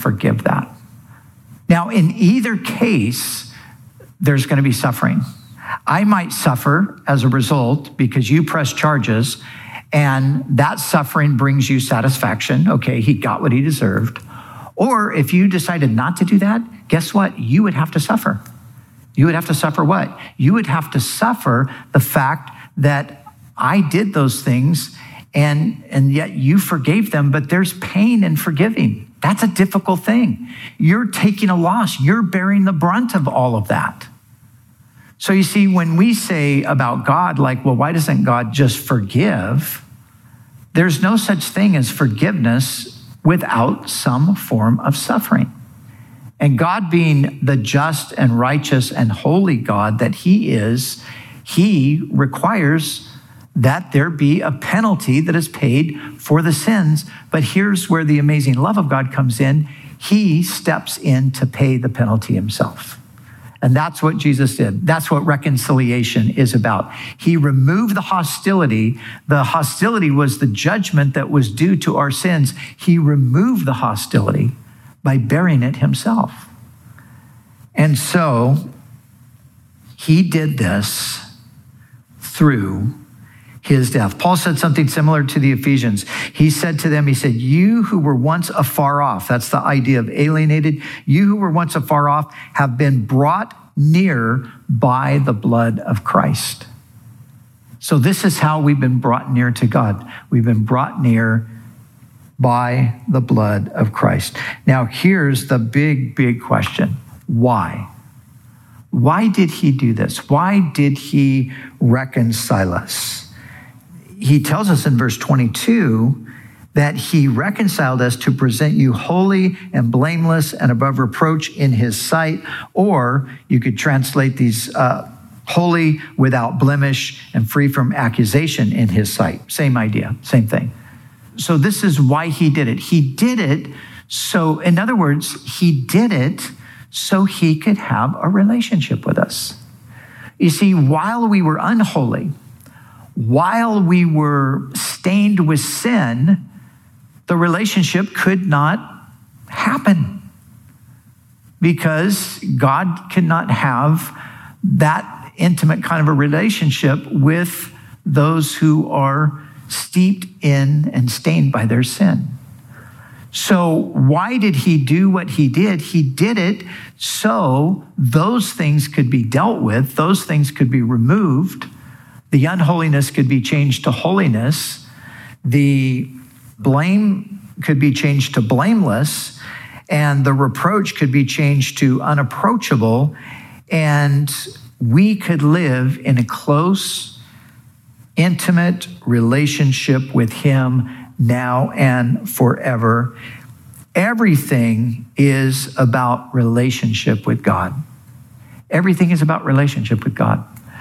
forgive that. Now, in either case, there's going to be suffering. I might suffer as a result because you press charges, and that suffering brings you satisfaction. Okay, he got what he deserved. Or if you decided not to do that, guess what? You would have to suffer. You would have to suffer what? You would have to suffer the fact that I did those things and yet you forgave them, but there's pain in forgiving. That's a difficult thing. You're taking a loss. You're bearing the brunt of all of that. So you see, when we say about God, like, well, why doesn't God just forgive? There's no such thing as forgiveness without some form of suffering. And God, being the just and righteous and holy God that he is, he requires that there be a penalty that is paid for the sins. But here's where the amazing love of God comes in. He steps in to pay the penalty himself. And that's what Jesus did. That's what reconciliation is about. He removed the hostility. The hostility was the judgment that was due to our sins. He removed the hostility by bearing it himself. And so he did this through his death. Paul said something similar to the Ephesians. He said to them, he said, you who were once afar off, that's the idea of alienated, you who were once afar off have been brought near by the blood of Christ. So this is how we've been brought near to God. We've been brought near by the blood of Christ. Now here's the big question. Why? Why did he do this? Why did he reconcile us? He tells us in verse 22 that he reconciled us to present you holy and blameless and above reproach in his sight. Or you could translate these holy, without blemish, and free from accusation in his sight. Same idea, same thing. So this is why he did it. He did it so, in other words, he did it so he could have a relationship with us. You see, while we were unholy, while we were stained with sin, the relationship could not happen because God cannot have that intimate kind of a relationship with those who are steeped in and stained by their sin. So why did he do what he did? He did it so those things could be dealt with, those things could be removed, the unholiness could be changed to holiness, the blame could be changed to blameless, and the reproach could be changed to unapproachable, and we could live in a close, intimate relationship with him now and forever. Everything is about relationship with God. Everything is about relationship with God.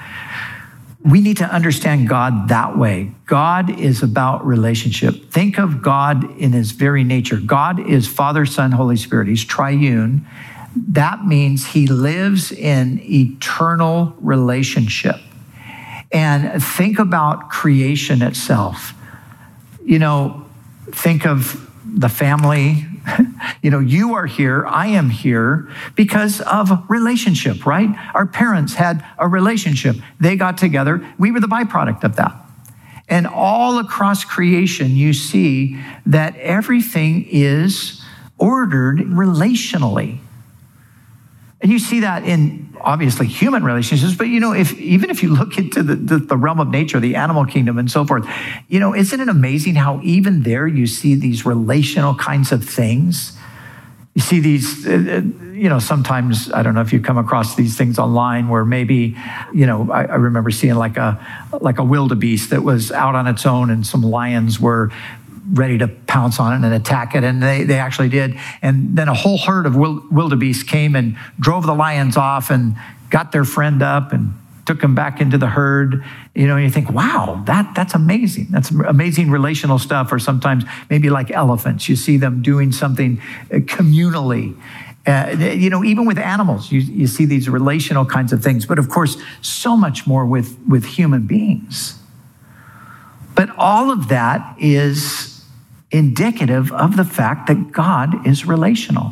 We need to understand God that way. God is about relationship. Think of God in his very nature. God is Father, Son, Holy Spirit. He's triune. That means he lives in eternal relationship. And think about creation itself. You know, think of the family. You know, you are here, I am here because of relationship, right? Our parents had a relationship. They got together. We were the byproduct of that. And all across creation, you see that everything is ordered relationally. And you see that in obviously human relationships, but you know, even if you look into the realm of nature, the animal kingdom and so forth, you know, isn't it amazing how even there you see these relational kinds of things? You see these, you know, sometimes, I don't know if you come across these things online where maybe, you know, I remember seeing like a wildebeest that was out on its own and some lions were ready to pounce on it and attack it, and they actually did. And then a whole herd of wildebeest came and drove the lions off and got their friend up and took him back into the herd. You know, and you think, wow, that's amazing. That's amazing relational stuff. Or sometimes maybe like elephants, you see them doing something communally. You know, even with animals, you see these relational kinds of things. But of course, so much more with human beings. But all of that is indicative of the fact that God is relational.